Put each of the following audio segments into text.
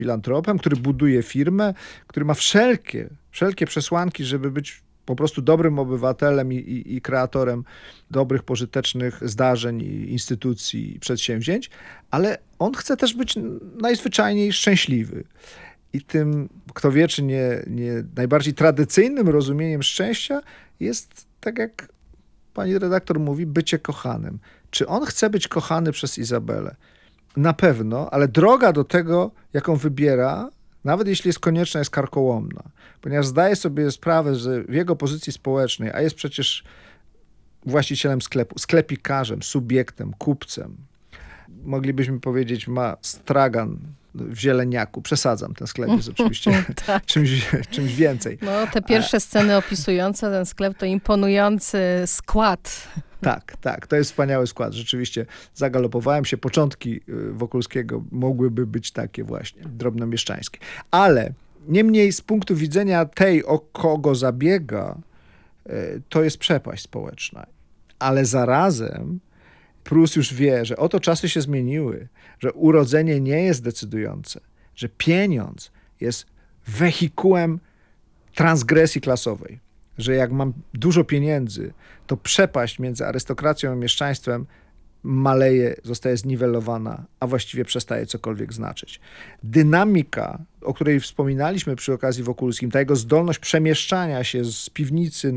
filantropem, który buduje firmę, który ma wszelkie przesłanki, żeby być po prostu dobrym obywatelem i kreatorem dobrych, pożytecznych zdarzeń, instytucji, przedsięwzięć, ale on chce też być najzwyczajniej szczęśliwy. I tym, kto wie, czy nie najbardziej tradycyjnym rozumieniem szczęścia jest, tak jak pani redaktor mówi, bycie kochanym. Czy on chce być kochany przez Izabelę? Na pewno, ale droga do tego, jaką wybiera, nawet jeśli jest konieczna, jest karkołomna. Ponieważ zdaje sobie sprawę, że w jego pozycji społecznej, a jest przecież właścicielem sklepu, sklepikarzem, subiektem, kupcem, moglibyśmy powiedzieć, ma stragan w zieleniaku. Przesadzam, ten sklep jest oczywiście tak. czymś więcej. No, te pierwsze sceny opisujące ten sklep to imponujący skład. Tak, to jest wspaniały skład. Rzeczywiście zagalopowałem się. Początki Wokulskiego mogłyby być takie właśnie, drobnomieszczańskie. Ale niemniej z punktu widzenia tej, o kogo zabiega, to jest przepaść społeczna. Ale zarazem Prus już wie, że oto czasy się zmieniły, że urodzenie nie jest decydujące, że pieniądz jest wehikułem transgresji klasowej, że jak mam dużo pieniędzy, to przepaść między arystokracją a mieszczaństwem maleje, zostaje zniwelowana, a właściwie przestaje cokolwiek znaczyć. Dynamika, o której wspominaliśmy przy okazji Wokulskim, ta jego zdolność przemieszczania się z piwnicy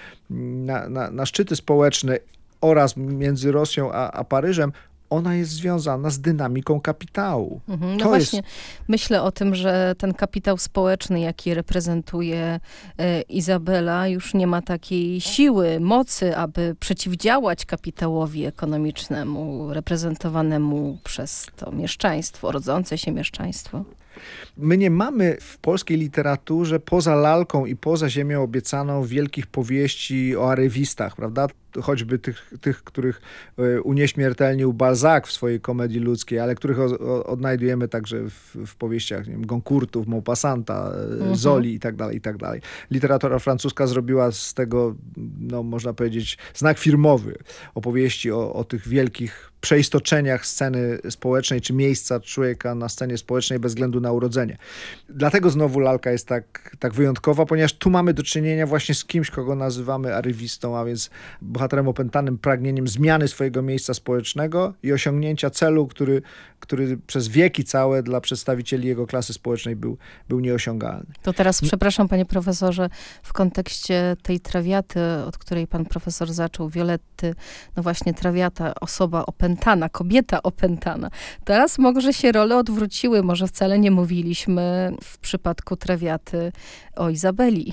na szczyty społeczne oraz między Rosją a Paryżem, ona jest związana z dynamiką kapitału. No właśnie, myślę o tym, że ten kapitał społeczny, jaki reprezentuje Izabela, już nie ma takiej siły, mocy, aby przeciwdziałać kapitałowi ekonomicznemu, reprezentowanemu przez to mieszczaństwo, rodzące się mieszczaństwo. My nie mamy w polskiej literaturze poza Lalką i poza Ziemią obiecaną wielkich powieści o arywistach, prawda? Choćby tych, których unieśmiertelnił Balzac w swojej komedii ludzkiej, ale których odnajdujemy także w powieściach, nie wiem, Goncourtów, Maupassanta, Zoli i tak dalej. Literatura francuska zrobiła z tego, no, można powiedzieć, znak firmowy opowieści o tych wielkich przeistoczeniach sceny społecznej, czy miejsca człowieka na scenie społecznej bez względu na urodzenie. Dlatego znowu Lalka jest tak wyjątkowa, ponieważ tu mamy do czynienia właśnie z kimś, kogo nazywamy arywistą, a więc bohaterem opętanym pragnieniem zmiany swojego miejsca społecznego i osiągnięcia celu, który przez wieki całe dla przedstawicieli jego klasy społecznej był nieosiągalny. To teraz, przepraszam panie profesorze, w kontekście tej trawiaty, od której pan profesor zaczął, Violetty, no właśnie trawiata, osoba opętana, kobieta opętana. Teraz może się role odwróciły, może wcale nie mówiliśmy w przypadku trawiaty o Izabeli.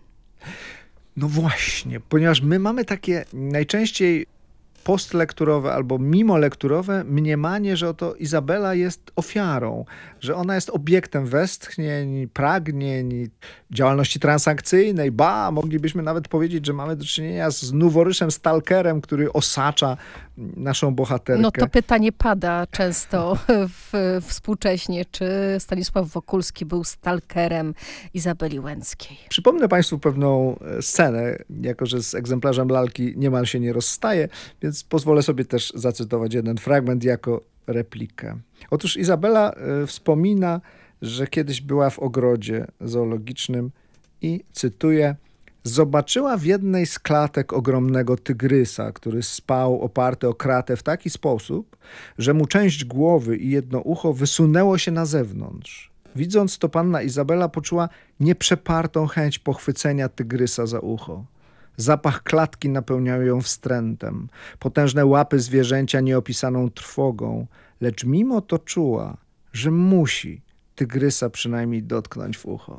No właśnie, ponieważ my mamy takie najczęściej postlekturowe albo mimolekturowe mniemanie, że oto Izabela jest ofiarą, że ona jest obiektem westchnień, pragnień, działalności transakcyjnej. Moglibyśmy nawet powiedzieć, że mamy do czynienia z noworyszem stalkerem, który osacza naszą bohaterkę. No to pytanie pada często współcześnie, czy Stanisław Wokulski był stalkerem Izabeli Łęckiej. Przypomnę państwu pewną scenę, jako że z egzemplarzem Lalki niemal się nie rozstaje, więc pozwolę sobie też zacytować jeden fragment jako replikę. Otóż Izabela wspomina, że kiedyś była w ogrodzie zoologicznym i, cytuję, zobaczyła w jednej z klatek ogromnego tygrysa, który spał oparty o kratę w taki sposób, że mu część głowy i jedno ucho wysunęło się na zewnątrz. Widząc to, panna Izabela poczuła nieprzepartą chęć pochwycenia tygrysa za ucho. Zapach klatki napełniał ją wstrętem. Potężne łapy zwierzęcia nieopisaną trwogą, lecz mimo to czuła, że musi tygrysa przynajmniej dotknąć w ucho.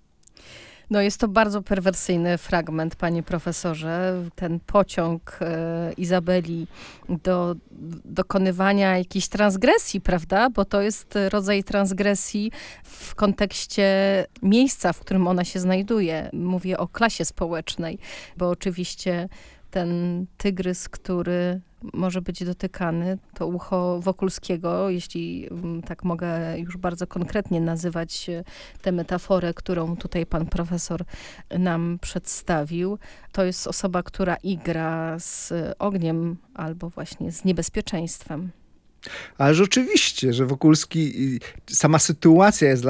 No jest to bardzo perwersyjny fragment, panie profesorze. Ten pociąg Izabeli do dokonywania jakiejś transgresji, prawda? Bo to jest rodzaj transgresji w kontekście miejsca, w którym ona się znajduje. Mówię o klasie społecznej, bo oczywiście ten tygrys, który może być dotykany, to ucho Wokulskiego, jeśli tak mogę już bardzo konkretnie nazywać tę metaforę, którą tutaj pan profesor nam przedstawił. To jest osoba, która igra z ogniem albo właśnie z niebezpieczeństwem. Ależ oczywiście, że Wokulski, sama sytuacja jest